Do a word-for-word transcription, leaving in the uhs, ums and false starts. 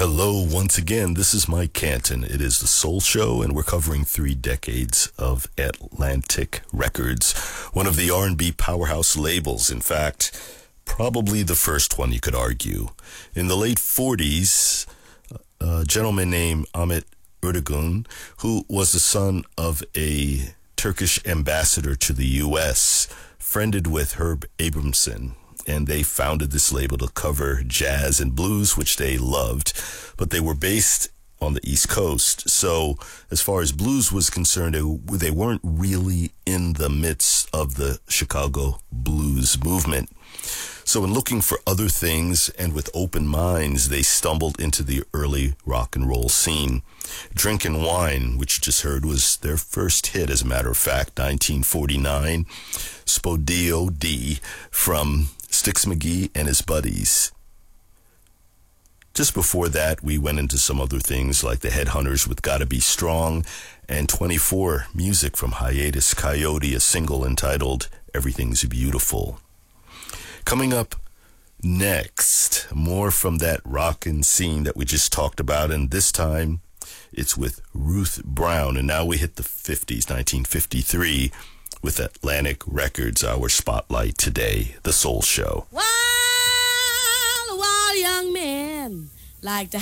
Hello once again, this is Mike Canton. It is the Soul Show, and we're covering three decades of Atlantic Records, one of the R and B powerhouse labels. In fact, probably the first one, you could argue. In the late forties, a gentleman named Ahmet Ertegun, who was the son of a Turkish ambassador to the U S, friended with Herb Abramson, and they founded this label to cover jazz and blues, which they loved, but they were based on the East Coast. So as far as blues was concerned, they weren't really in the midst of the Chicago blues movement. So in looking for other things and with open minds, they stumbled into the early rock and roll scene. Drinkin' Wine, which you just heard, was their first hit, as a matter of fact, nineteen forty-nine. Spodio D from Styx McGee and his buddies. Just before that, we went into some other things like the Headhunters with Gotta Be Strong, and twenty-four music from Hiatus Coyote, a single entitled Everything's Beautiful. Coming up next, more from that rockin' scene that we just talked about, and this time it's with Ruth Brown. And now we hit the fifties, nineteen fifty-three, with Atlantic Records, our spotlight today, The Soul Show. Wild, wild young men like to